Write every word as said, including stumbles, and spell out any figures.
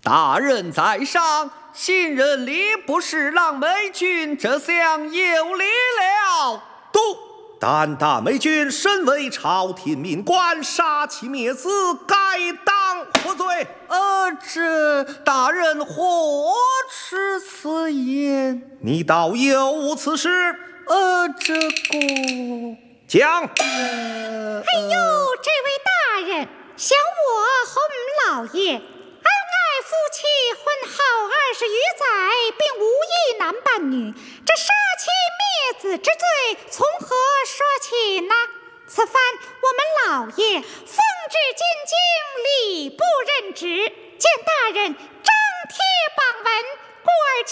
大人在上，新人吏部侍郎美君这厢有礼了。 都但大美君身为朝廷命官，杀妻灭子，该当何罪？ 呃，这大人何持此言？ 你倒有无此事？ 呃，这个讲。 呃、 哎呦，这位大人，想我洪老爷，恩爱夫妻婚好二十余载，并无一男半女，这杀妻灭子之罪从何说起呢？此番我们老爷奉至进京，礼部任职，见大人张贴榜文，故而